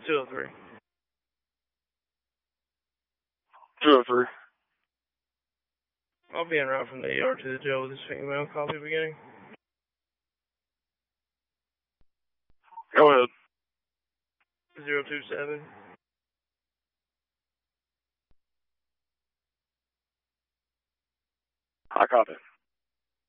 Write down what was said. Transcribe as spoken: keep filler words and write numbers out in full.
two oh three. two oh three. I'll be en route from the E R to the jail with this female. Copy beginning. Go ahead. zero two seven. I copy.